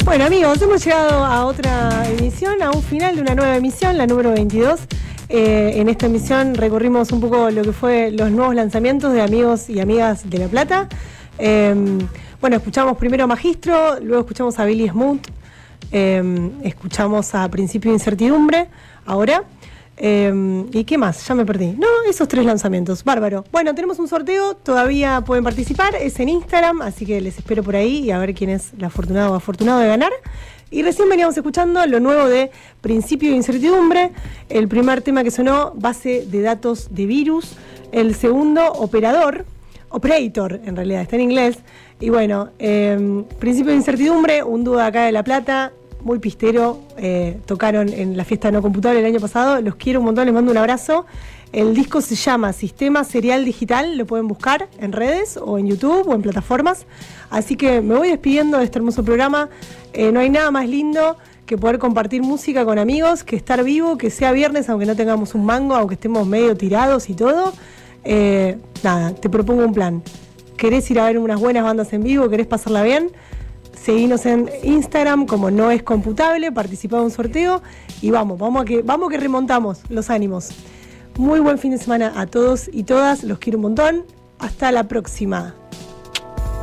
Bueno, amigos, hemos llegado a otra emisión, a un final de una nueva emisión, la número 22. En esta emisión recorrimos un poco lo que fue los nuevos lanzamientos de amigos y amigas de La Plata. Bueno, escuchamos primero a Magistro, luego escuchamos a Billy Smooth, escuchamos a Principio de Incertidumbre, ahora. ¿Y qué más? Ya me perdí. No, esos 3 lanzamientos. Bárbaro. Bueno, tenemos un sorteo, todavía pueden participar, es en Instagram, así que les espero por ahí y a ver quién es el afortunado o afortunado de ganar. Y recién veníamos escuchando lo nuevo de Principio de Incertidumbre. El primer tema que sonó, Base de Datos de Virus. El segundo, Operator en realidad, está en inglés. Y bueno, Principio de Incertidumbre, un dúo de acá de La Plata, muy pistero, tocaron en la fiesta no computable el año pasado, los quiero un montón, les mando un abrazo. El disco se llama Sistema Serial Digital, lo pueden buscar en redes o en YouTube o en plataformas. Así que me voy despidiendo de este hermoso programa. No hay nada más lindo que poder compartir música con amigos, que estar vivo, que sea viernes, aunque no tengamos un mango, aunque estemos medio tirados y todo. Nada, te propongo un plan. ¿Querés ir a ver unas buenas bandas en vivo? ¿Querés pasarla bien? Seguinos en Instagram como No Es Computable, participá en un sorteo y vamos que remontamos los ánimos. Muy buen fin de semana a todos y todas, los quiero un montón. Hasta la próxima.